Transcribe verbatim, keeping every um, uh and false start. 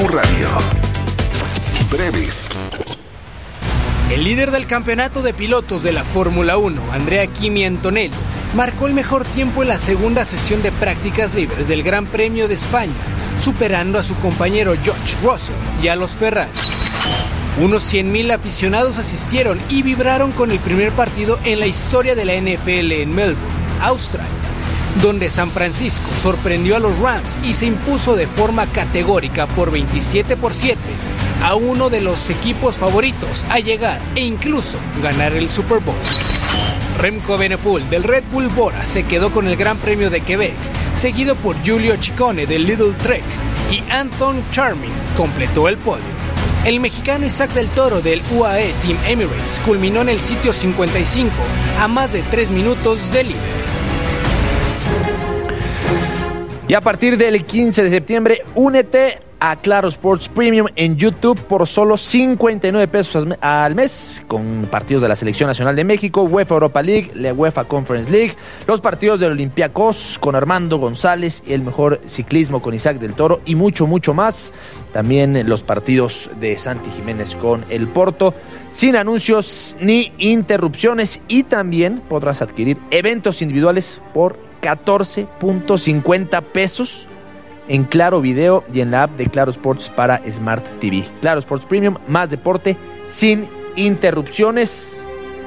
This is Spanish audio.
Radio. Breves. El líder del campeonato de pilotos de la Fórmula uno, Andrea Kimi Antonelli, marcó el mejor tiempo en la segunda sesión de prácticas libres del Gran Premio de España, superando a su compañero George Russell y a los Ferrari. Unos cien mil aficionados asistieron y vibraron con el primer partido en la historia de la N F L en Melbourne, Australia, donde San Francisco sorprendió a los Rams y se impuso de forma categórica por veintisiete por siete a uno de los equipos favoritos a llegar e incluso ganar el Super Bowl. Remco Evenepoel del Red Bull Bora se quedó con el Gran Premio de Quebec, seguido por Giulio Ciccone del Lidl Trek, y Anton Charming completó el podio. El mexicano Isaac del Toro del U A E Team Emirates culminó en el sitio cincuenta y cinco a más de tres minutos de líder. Y a partir del quince de septiembre, únete a Claro Sports Premium en YouTube por solo cincuenta y nueve pesos al mes, con partidos de la Selección Nacional de México, UEFA Europa League, la UEFA Conference League, los partidos del Olympiacos con Armando González, el mejor ciclismo con Isaac del Toro y mucho, mucho más. También los partidos de Santi Jiménez con el Porto, sin anuncios ni interrupciones, y también podrás adquirir eventos individuales por catorce punto cincuenta pesos en Claro Video y en la app de Claro Sports para Smart T V. Claro Sports Premium, más deporte sin interrupciones.